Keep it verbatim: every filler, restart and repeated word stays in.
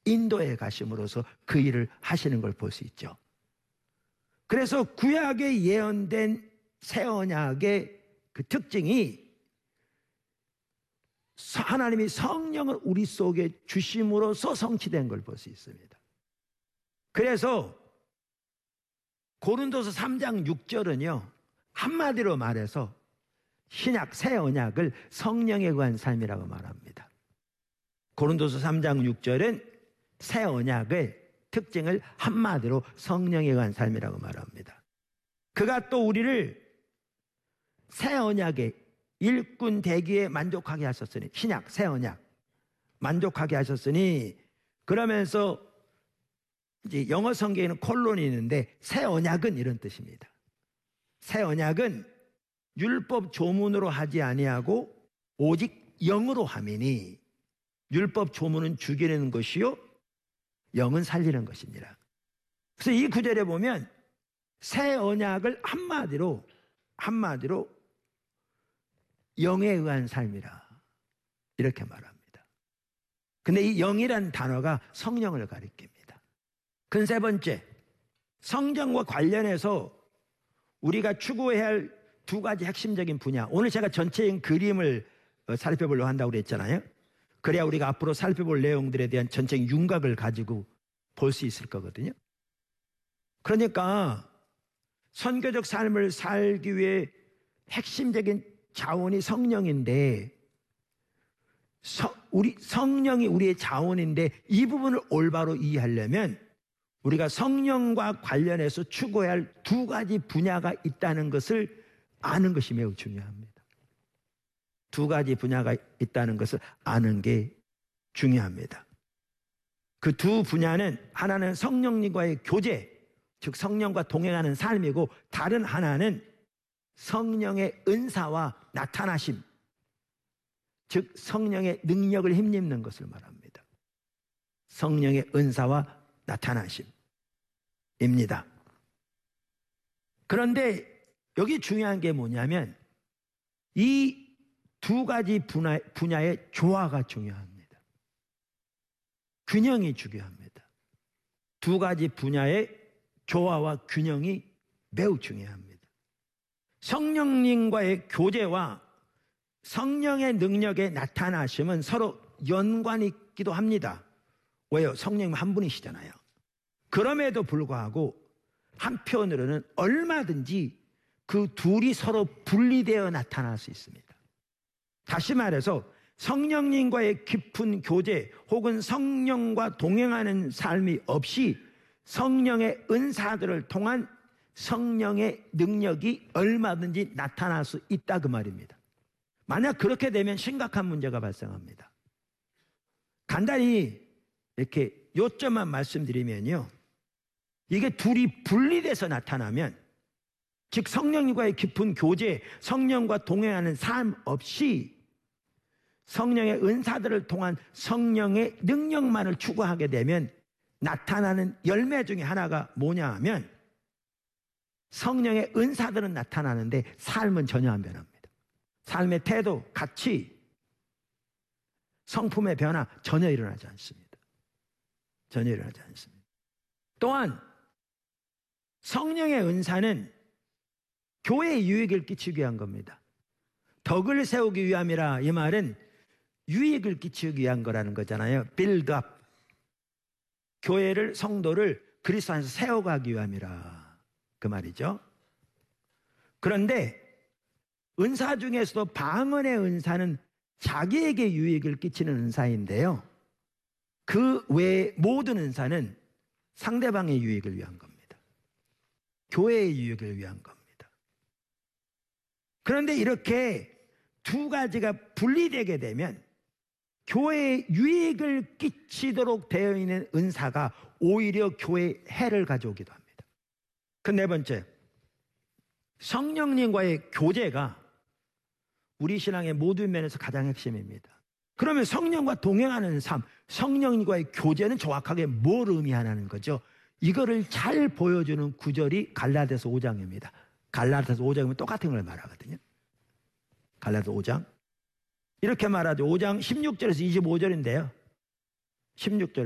인도에 가심으로써 그 일을 하시는 걸 볼 수 있죠. 그래서 구약에 예언된 새 언약의 그 특징이 하나님이 성령을 우리 속에 주심으로써 성취된 걸 볼 수 있습니다. 그래서 고린도서 삼 장 육 절은요, 한마디로 말해서 신약 새 언약을 성령에 관한 삶이라고 말합니다. 고린도서 삼 장 육 절은 새 언약의 특징을 한마디로 성령에 관한 삶이라고 말합니다. 그가 또 우리를 새 언약의 일꾼 되기에 만족하게 하셨으니, 신약 새 언약 만족하게 하셨으니, 그러면서 이제 영어 성경에는 콜론이 있는데 새 언약은 이런 뜻입니다. 새 언약은 율법 조문으로 하지 아니하고 오직 영으로 함이니, 율법 조문은 죽이는 것이요 영은 살리는 것입니다. 그래서 이 구절에 보면 새 언약을 한마디로 한마디로 영에 의한 삶이라 이렇게 말합니다. 근데 이 영이라는 단어가 성령을 가리킵니다. 그 세 번째, 성경과 관련해서 우리가 추구해야 할 두 가지 핵심적인 분야, 오늘 제가 전체적인 그림을 살펴보려고 한다고 그랬잖아요. 그래야 우리가 앞으로 살펴볼 내용들에 대한 전체적인 윤곽을 가지고 볼 수 있을 거거든요. 그러니까 선교적 삶을 살기 위해 핵심적인 자원이 성령인데, 서, 우리, 성령이 우리의 자원인데 이 부분을 올바로 이해하려면 우리가 성령과 관련해서 추구해야 할 두 가지 분야가 있다는 것을 아는 것이 매우 중요합니다. 두 가지 분야가 있다는 것을 아는 게 중요합니다. 그 두 분야는, 하나는 성령님과의 교제, 즉 성령과 동행하는 삶이고, 다른 하나는 성령의 은사와 나타나심, 즉 성령의 능력을 힘입는 것을 말합니다. 성령의 은사와 나타나심입니다. 그런데 여기 중요한 게 뭐냐면 이 두 가지 분야, 분야의 조화가 중요합니다. 균형이 중요합니다. 두 가지 분야의 조화와 균형이 매우 중요합니다. 성령님과의 교제와 성령의 능력의 나타나심은 서로 연관이 있기도 합니다. 왜요? 성령님 한 분이시잖아요. 그럼에도 불구하고 한편으로는 얼마든지 그 둘이 서로 분리되어 나타날 수 있습니다. 다시 말해서 성령님과의 깊은 교제 혹은 성령과 동행하는 삶이 없이 성령의 은사들을 통한 성령의 능력이 얼마든지 나타날 수 있다, 그 말입니다. 만약 그렇게 되면 심각한 문제가 발생합니다. 간단히 이렇게 요점만 말씀드리면요, 이게 둘이 분리돼서 나타나면, 즉 성령과의 깊은 교제, 성령과 동행하는 삶 없이 성령의 은사들을 통한 성령의 능력만을 추구하게 되면 나타나는 열매 중에 하나가 뭐냐 하면, 성령의 은사들은 나타나는데 삶은 전혀 안 변합니다. 삶의 태도, 가치, 성품의 변화 전혀 일어나지 않습니다. 전혀 일어나지 않습니다. 또한 성령의 은사는 교회에 유익을 끼치기 위한 겁니다. 덕을 세우기 위함이라, 이 말은 유익을 끼치기 위한 거라는 거잖아요. build up. 교회를, 성도를 그리스도 안에서 세워가기 위함이라, 그 말이죠. 그런데 은사 중에서도 방언의 은사는 자기에게 유익을 끼치는 은사인데요, 그 외의 모든 은사는 상대방의 유익을 위한 겁니다. 교회의 유익을 위한 겁니다. 그런데 이렇게 두 가지가 분리되게 되면 교회에 유익을 끼치도록 되어 있는 은사가 오히려 교회에 해를 가져오기도 합니다. 그 네 번째, 성령님과의 교제가 우리 신앙의 모든 면에서 가장 핵심입니다. 그러면 성령과 동행하는 삶, 성령님과의 교제는 정확하게 뭘 의미하는 거죠? 이거를 잘 보여주는 구절이 갈라디아서 오 장입니다. 갈라디아서 오 장이면 똑같은 걸 말하거든요. 갈라디아서 오 장. 이렇게 말하죠. 오 장 십육 절에서 이십오 절인데요. 십육 절